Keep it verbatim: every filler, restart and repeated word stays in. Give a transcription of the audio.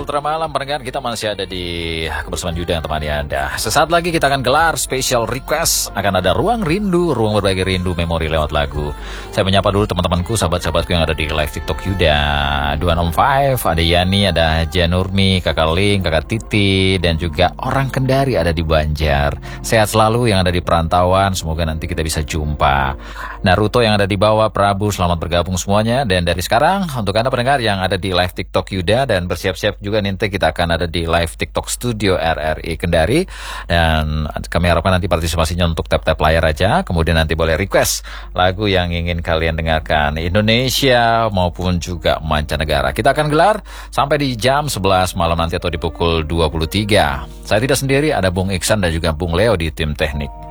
Ultra Malam pendengar, kita masih ada di kebersamaan Yuda yang temani Anda. Sesaat lagi kita akan gelar special request. Akan ada ruang rindu, ruang berbagi rindu memori lewat lagu. Saya menyapa dulu teman-temanku, sahabat-sahabatku yang ada di live TikTok Yuda dua enam lima, ada Yani, ada Janurmi, Kakak Ling, Kakak Titi, dan juga orang Kendari ada di Banjar. Sehat selalu yang ada di perantauan, semoga nanti kita bisa jumpa. Naruto yang ada di bawah, Prabu, selamat bergabung semuanya. Dan dari sekarang untuk Anda pendengar yang ada di live TikTok Yuda, dan bersiap-siap juga nanti kita akan ada di live TikTok Studio R R I Kendari, dan kami harapkan nanti partisipasinya untuk tap-tap layar aja, kemudian nanti boleh request lagu yang ingin kalian dengarkan, Indonesia maupun juga mancanegara. Kita akan gelar sampai di jam sebelas malam nanti atau di pukul dua puluh tiga. Saya tidak sendiri, ada Bung Iksan dan juga Bung Leo di tim teknik.